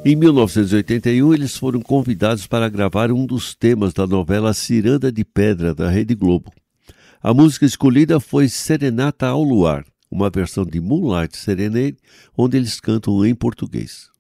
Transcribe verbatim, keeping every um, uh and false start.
Em mil novecentos e oitenta e um, eles foram convidados para gravar um dos temas da novela Ciranda de Pedra, da Rede Globo. A música escolhida foi Serenata ao Luar, uma versão de Moonlight Serenade, onde eles cantam em português.